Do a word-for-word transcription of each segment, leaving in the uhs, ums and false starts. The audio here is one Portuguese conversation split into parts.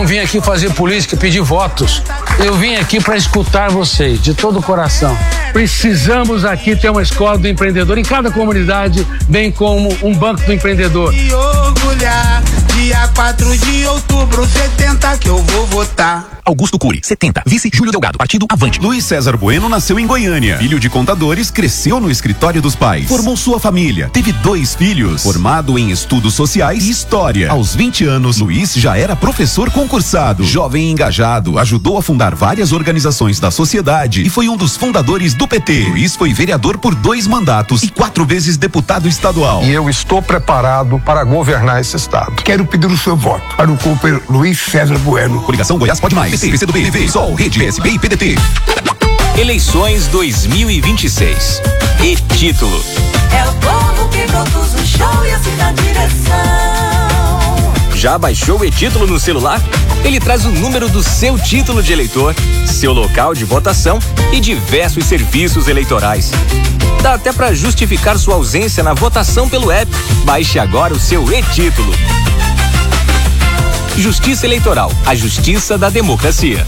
vim aqui fazer política, pedir votos. Eu vim aqui para escutar vocês, de todo o coração. Precisamos aqui ter uma escola do empreendedor em cada comunidade, bem como um banco do empreendedor. E orgulhar, dia quatro de outubro, setenta que eu vou votar. Augusto Cury, setenta. Vice Júlio Delgado, partido Avante. Luiz César Bueno nasceu em Goiânia. Filho de contadores, cresceu no escritório dos pais. Formou sua família. Teve dois filhos. Formado em estudos sociais e história. Aos vinte anos, Luiz já era professor concursado. Jovem e engajado, ajudou a fundar várias organizações da sociedade e foi um dos fundadores do P T. Luiz foi vereador por dois mandatos e quatro vezes deputado estadual. E eu estou preparado para governar esse estado. Quero pedir o seu voto para o companheiro Luiz César Bueno. Coligação Goiás Pode Mais. P C do B, P V, Sol, Rede, P S B e P D T. Eleições dois mil e vinte e seis. E título. É o povo que produz o show e assim na direção. Já baixou o e-título no celular? Ele traz o número do seu título de eleitor, seu local de votação e diversos serviços eleitorais. Dá até para justificar sua ausência na votação pelo app. Baixe agora o seu e-título. Justiça Eleitoral, a justiça da democracia.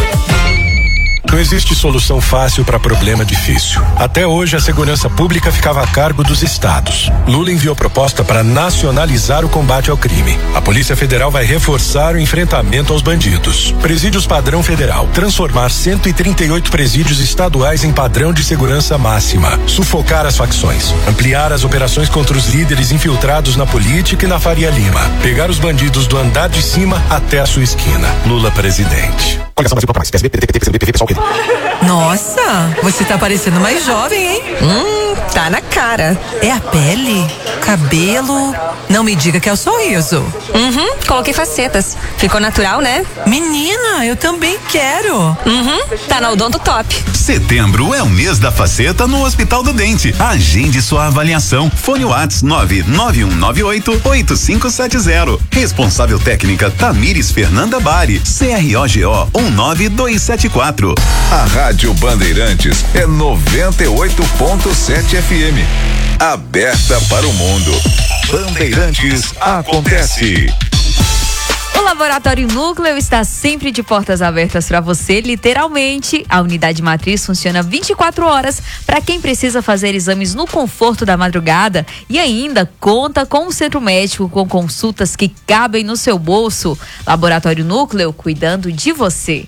Não existe solução fácil para problema difícil. Até hoje, a segurança pública ficava a cargo dos estados. Lula enviou proposta para nacionalizar o combate ao crime. A Polícia Federal vai reforçar o enfrentamento aos bandidos. Presídios padrão federal. Transformar cento e trinta e oito presídios estaduais em padrão de segurança máxima. Sufocar as facções. Ampliar as operações contra os líderes infiltrados na política e na Faria Lima. Pegar os bandidos do andar de cima até a sua esquina. Lula presidente. Coligação Brasil Proclamais. P S B, P D T, P C do B, P V, Pessoal, Rede. Nossa, você tá parecendo mais jovem, hein? Hum, tá na cara. É a pele? Cabelo? Não me diga que é o sorriso. Uhum, coloquei facetas. Ficou natural, né? Menina, eu também quero. Uhum, tá na Odonto Top. Setembro é o mês da faceta no Hospital do Dente. Agende sua avaliação. Fone Whats nove nove um nove oito oito cinco sete zero. Responsável técnica Tamires Fernanda Bari. C R O G O um nove dois sete quatro. A Rádio Bandeirantes é noventa e oito ponto sete F M. Aberta para o mundo. Bandeirantes acontece. O Laboratório Núcleo está sempre de portas abertas para você, literalmente. A unidade matriz funciona vinte e quatro horas para quem precisa fazer exames no conforto da madrugada e ainda conta com um centro médico com consultas que cabem no seu bolso. Laboratório Núcleo, cuidando de você.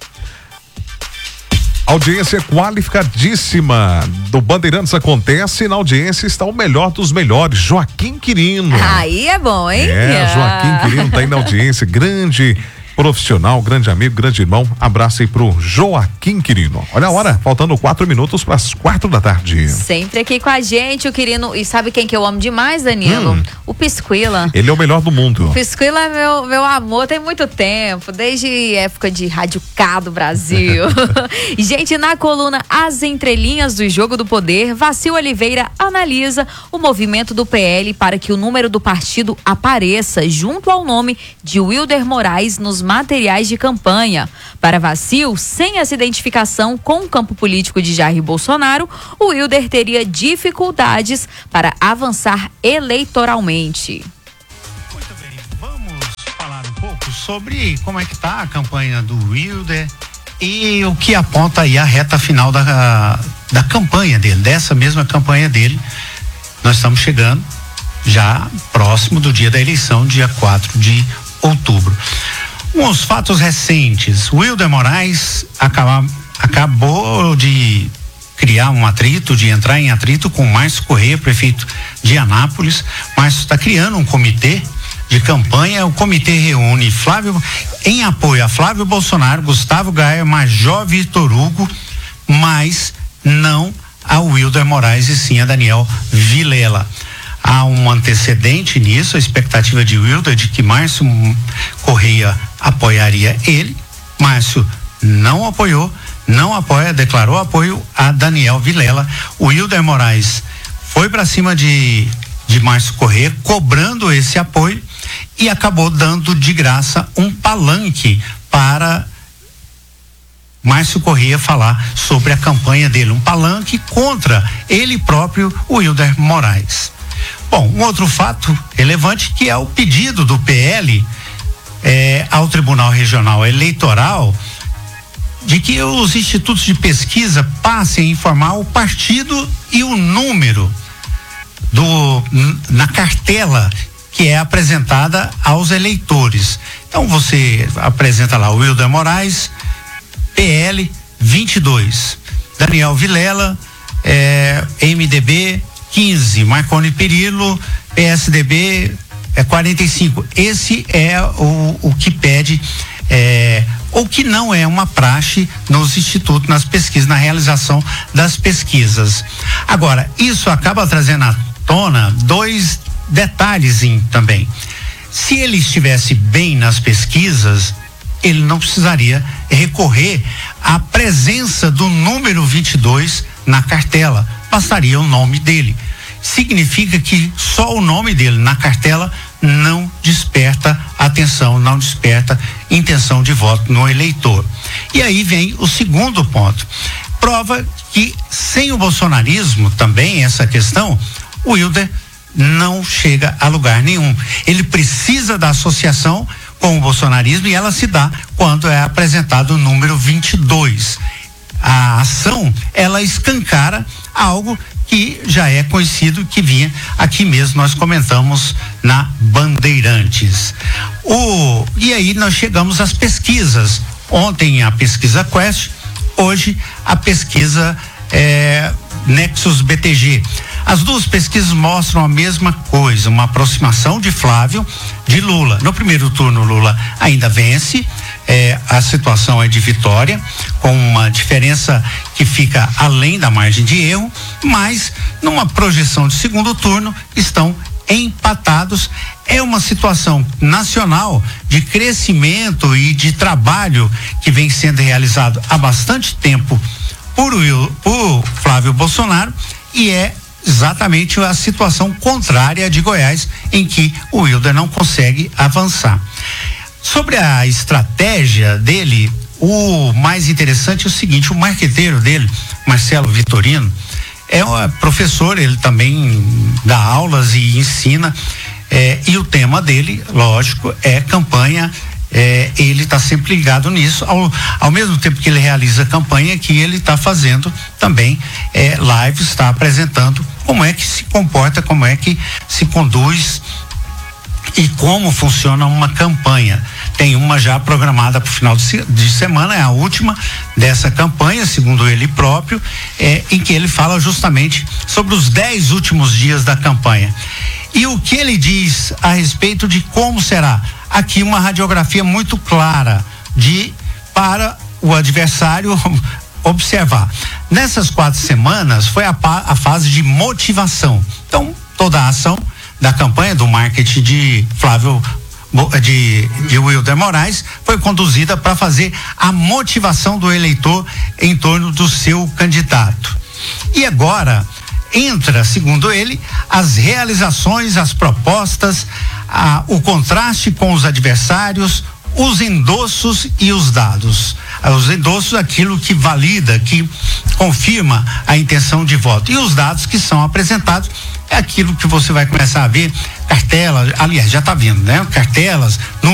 Audiência qualificadíssima do Bandeirantes acontece. Na audiência está o melhor dos melhores, Joaquim Quirino. Aí é bom, hein? É, Joaquim Quirino tá aí na audiência, grande profissional, grande amigo, grande irmão. Abraço aí pro Joaquim Quirino. Olha a hora, faltando quatro minutos para as quatro da tarde. Sempre aqui com a gente, o Quirino. E sabe quem que eu amo demais, Danilo? Hum. O Pisquila. Ele é o melhor do mundo. O Pisquila é meu, meu amor, tem muito tempo, desde época de Rádio K do Brasil. Gente, na coluna As Entrelinhas do Jogo do Poder, Vacil Oliveira analisa o movimento do P L para que o número do partido apareça junto ao nome de Wilder Moraes nos materiais de campanha. Para Vacil, sem essa identificação com o campo político de Jair Bolsonaro, o Wilder teria dificuldades para avançar eleitoralmente. Muito bem, vamos falar um pouco sobre como é que está a campanha do Wilder e o que aponta aí a reta final da, da campanha dele, dessa mesma campanha dele. Nós estamos chegando já próximo do dia da eleição, dia quatro de outubro. Uns fatos recentes: Wilder Moraes acaba, acabou de criar um atrito, de entrar em atrito com Márcio Correia, prefeito de Anápolis. Márcio está criando um comitê de campanha. O comitê reúne Flávio, em apoio a Flávio Bolsonaro, Gustavo Gaia, Major Vitor Hugo, mas não a Wilder Moraes e sim a Daniel Vilela. Há um antecedente nisso, a expectativa de Wilder de que Márcio Correia apoiaria ele. Márcio não apoiou, não apoia, declarou apoio a Daniel Vilela. O Wilder Moraes foi para cima de, de Márcio Correia, cobrando esse apoio e acabou dando de graça um palanque para Márcio Correia falar sobre a campanha dele, um palanque contra ele próprio, o Wilder Moraes. Bom, um outro fato relevante que é o pedido do P L é, ao Tribunal Regional Eleitoral de que os institutos de pesquisa passem a informar o partido e o número do, na cartela que é apresentada aos eleitores. Então você apresenta lá o Wilder Moraes, P L vinte e dois, Daniel Vilela, é, M D B quinze, Marconi Perillo, P S D B é quarenta e cinco. Esse é o, o que pede, é, ou que não é uma praxe nos institutos, nas pesquisas, na realização das pesquisas. Agora, isso acaba trazendo à tona dois detalhes também. Se ele estivesse bem nas pesquisas, ele não precisaria recorrer à presença do número vinte e dois na cartela, bastaria o nome dele. Significa que só o nome dele na cartela não desperta atenção, não desperta intenção de voto no eleitor. E aí vem o segundo ponto. Prova que sem o bolsonarismo também, essa questão, o Wilder não chega a lugar nenhum. Ele precisa da associação com o bolsonarismo e ela se dá quando é apresentado o número vinte e dois. A ação, ela escancara algo que já é conhecido, que vinha aqui mesmo, nós comentamos na Bandeirantes. O, e aí nós chegamos às pesquisas. Ontem a pesquisa Quest, hoje a pesquisa é, Nexus B T G. As duas pesquisas mostram a mesma coisa, uma aproximação de Flávio de Lula. No primeiro turno, Lula ainda vence, é, a situação é de vitória, com uma diferença que fica além da margem de erro, mas numa projeção de segundo turno estão empatados. É uma situação nacional de crescimento e de trabalho que vem sendo realizado há bastante tempo por, Will, por Flávio Bolsonaro, e é exatamente a situação contrária de Goiás, em que o Wilder não consegue avançar. Sobre a estratégia dele, o mais interessante é o seguinte: o marqueteiro dele, Marcelo Vitorino, é um professor, ele também dá aulas e ensina, é, e o tema dele, lógico, é campanha. É, ele está sempre ligado nisso, ao, ao mesmo tempo que ele realiza campanha, que ele está fazendo também é, lives, está apresentando como é que se comporta, como é que se conduz e como funciona uma campanha. Tem uma já programada para o final de, de semana, é a última dessa campanha, segundo ele próprio, é, em que ele fala justamente sobre os dez últimos dias da campanha. E o que ele diz a respeito de como será? Aqui uma radiografia muito clara de para o adversário observar. Nessas quatro semanas foi a, a fase de motivação. Então, toda a ação da campanha do marketing de Flávio de, de Wilder Moraes foi conduzida para fazer a motivação do eleitor em torno do seu candidato. E agora entra, segundo ele, as realizações, as propostas, a, o contraste com os adversários, os endossos e os dados. Os endossos, aquilo que valida, que confirma a intenção de voto. E os dados que são apresentados é aquilo que você vai começar a ver, cartelas, aliás, já está vendo, né? Cartelas,